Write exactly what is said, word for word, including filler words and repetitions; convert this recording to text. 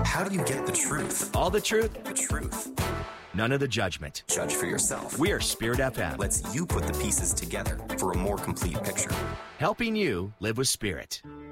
How do you get the truth? All the truth, The truth. none of the judgment. Judge for yourself. We are Spirit F M, Lets you put the pieces together for a more complete picture. helping you live with Spirit.